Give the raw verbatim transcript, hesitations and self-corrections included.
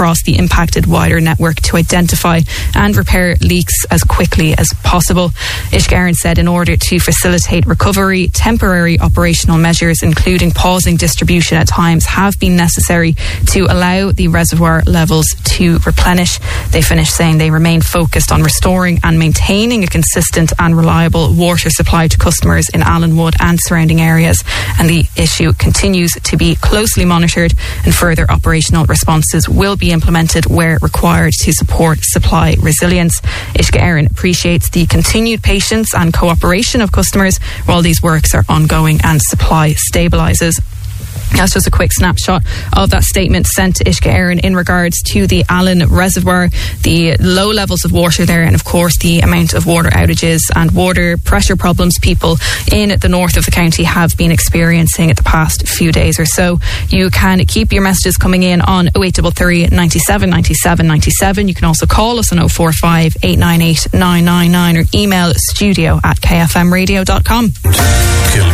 across the impacted wider network to identify and repair leaks as quickly as possible. Uisce Éireann said in order to facilitate recovery, temporary operational measures, including pausing distribution at times, have been necessary to allow the reservoir levels to replenish. They finished saying they remain focused on restoring and maintaining a consistent and reliable water supply to customers in Allenwood and surrounding areas, and the issue continues to be closely monitored, and further operational responses will be implemented where required to support supply resilience. Uisce Éireann appreciates the continued patience and cooperation of customers while these works are ongoing and supply stabilises. That's just a quick snapshot of that statement sent to Uisce Éireann in regards to the Allen Reservoir, the low levels of water there, and of course the amount of water outages and water pressure problems people in the north of the county have been experiencing the past few days or so. You can keep your messages coming in on oh eight three three, nine seven, nine seven, nine seven. You can also call us on oh four five, eight nine eight, nine nine nine or email studio at k f m radio dot com.